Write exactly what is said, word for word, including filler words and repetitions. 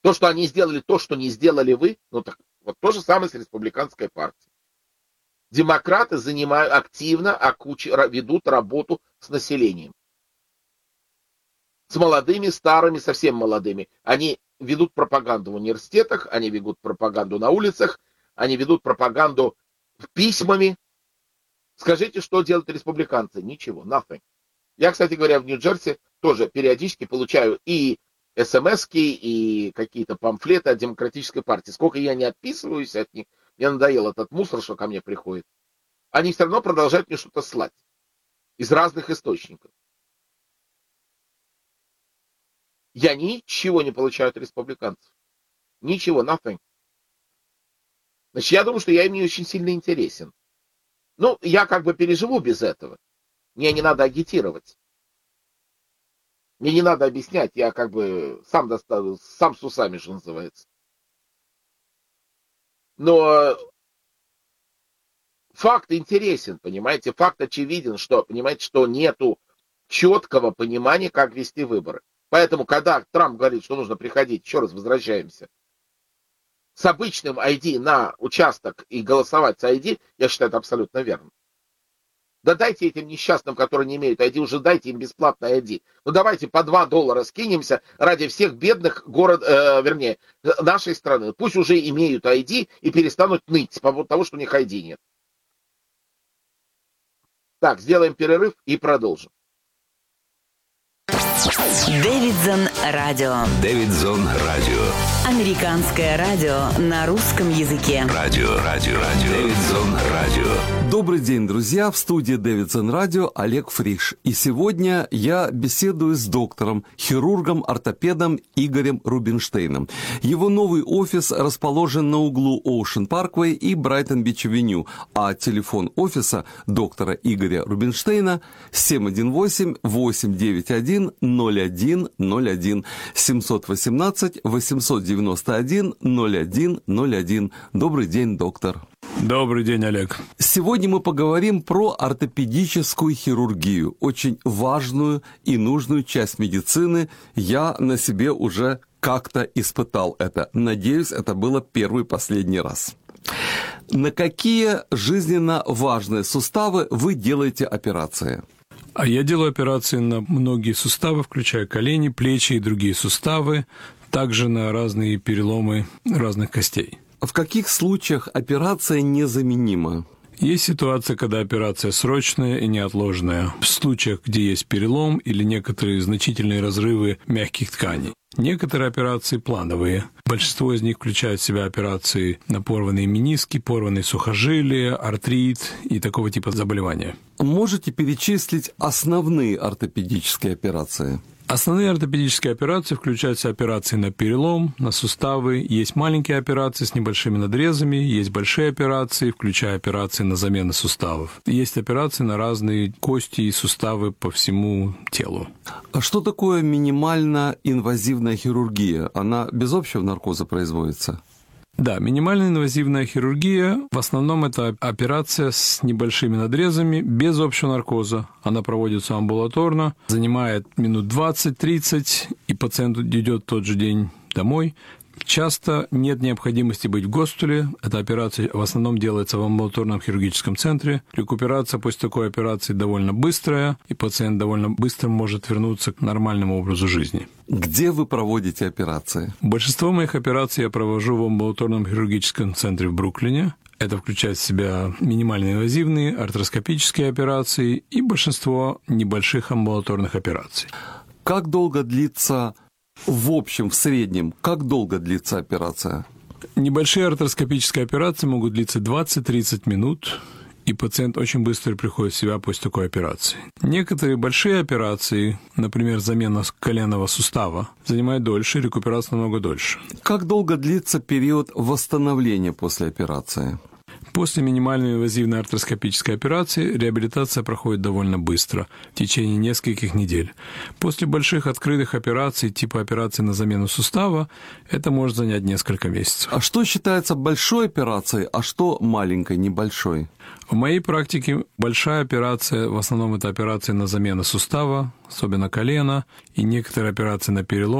То, что они сделали, то, что не сделали вы, ну так вот то же самое с республиканской партией. Демократы занимают активно, окуч... ведут работу с населением. С молодыми, старыми, совсем молодыми. Они ведут пропаганду в университетах, они ведут пропаганду на улицах, они ведут пропаганду письмами. Скажите, что делают республиканцы? Ничего, nothing. Я, кстати говоря, в Нью-Джерси тоже периодически получаю и смс-ки, и какие-то памфлеты от демократической партии. Сколько я не отписываюсь от них, мне надоел этот мусор, что ко мне приходит. Они все равно продолжают мне что-то слать из разных источников. Я ничего не получаю от республиканцев. Ничего, nothing. Значит, я думаю, что я им не очень сильно интересен. Ну, я как бы переживу без этого. Мне не надо агитировать. Мне не надо объяснять. Я как бы сам достану, сам с усами, что называется. Но факт интересен, понимаете? Факт очевиден, что, понимаете, что нету четкого понимания, как вести выборы. Поэтому, когда Трамп говорит, что нужно приходить, еще раз возвращаемся, с обычным ай ди на участок и голосовать с ай ди, я считаю, это абсолютно верно. Да дайте этим несчастным, которые не имеют ай ди, уже дайте им бесплатный ай ди. Ну давайте по два доллара скинемся ради всех бедных город, э, вернее, нашей страны. Пусть уже имеют ай ди и перестанут ныть по поводу того, что у них ай ди нет. Так, сделаем перерыв и продолжим. Дэвидсон Радио. Дэвидсон Радио. Американское радио на русском языке. Радио, радио, радио. Дэвидсон Радио. Добрый день, друзья! В студии Дэвидсон Радио Олег Фриш. И сегодня я беседую с доктором, хирургом-ортопедом Игорем Рубинштейном. Его новый офис расположен на углу Оушен Парквей и Брайтон-Бич-авеню, а телефон офиса доктора Игоря Рубинштейна семь один восемь восемь девять один ноль один ноль один семь один восемь восемь девять один ноль один ноль один. Добрый день, доктор. Добрый день, Олег. Сегодня мы поговорим про ортопедическую хирургию, очень важную и нужную часть медицины. Я на себе уже как-то испытал это. Надеюсь, это было первый и последний раз. На какие жизненно важные суставы вы делаете операции? А я делаю операции на многие суставы, включая колени, плечи и другие суставы, также на разные переломы разных костей. В каких случаях операция незаменима? Есть ситуация, когда операция срочная и неотложная, в случаях, где есть перелом или некоторые значительные разрывы мягких тканей. Некоторые операции плановые. Большинство из них включают в себя операции на порванные мениски, порванные сухожилия, артрит и такого типа заболевания. Можете перечислить основные ортопедические операции? Основные ортопедические операции включаются операции на перелом, на суставы. Есть маленькие операции с небольшими надрезами, есть большие операции, включая операции на замену суставов. Есть операции на разные кости и суставы по всему телу. А что такое минимально инвазивная хирургия? Она без общего наркоза производится? Да, минимально инвазивная хирургия, в основном это операция с небольшими надрезами, без общего наркоза. Она проводится амбулаторно, занимает минут двадцать-тридцать, и пациент идет в тот же день домой. Часто нет необходимости быть в госпитале. Эта операция в основном делается в амбулаторном хирургическом центре. Рекуперация после такой операции довольно быстрая, и пациент довольно быстро может вернуться к нормальному образу жизни. Где вы проводите операции? Большинство моих операций я провожу в амбулаторном хирургическом центре в Бруклине. Это включает в себя минимально инвазивные, артроскопические операции и большинство небольших амбулаторных операций. Как долго длится... В общем, в среднем, как долго длится операция? Небольшие артроскопические операции могут длиться двадцать-тридцать минут, и пациент очень быстро приходит в себя после такой операции. Некоторые большие операции, например, замена коленного сустава, занимают дольше, рекуперация намного дольше. Как долго длится период восстановления после операции? После минимальной инвазивной артроскопической операции реабилитация проходит довольно быстро, в течение нескольких недель. После больших открытых операций, типа операции на замену сустава, это может занять несколько месяцев. А что считается большой операцией, а что маленькой, небольшой? В моей практике большая операция, в основном это операции на замену сустава, особенно колена, и некоторые операции на перелом.